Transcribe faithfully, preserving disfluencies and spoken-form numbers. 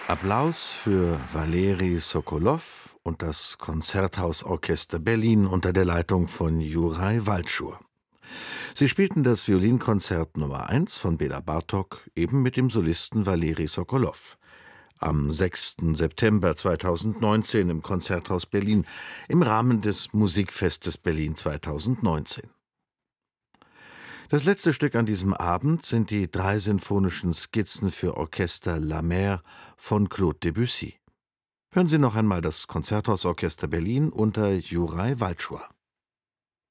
Applaus für Waleri Sokolow und das Konzerthausorchester Berlin unter der Leitung von Juraj Walczur. Sie spielten das Violinkonzert Nummer eins von Bela Bartok, eben mit dem Solisten Waleri Sokolow, am sechsten September zweitausendneunzehn im Konzerthaus Berlin im Rahmen des Musikfestes Berlin zweitausendneunzehn. Das letzte Stück an diesem Abend sind die drei sinfonischen Skizzen für Orchester La Mer von Claude Debussy. Hören Sie noch einmal das Konzerthausorchester Berlin unter Juraj Walczur.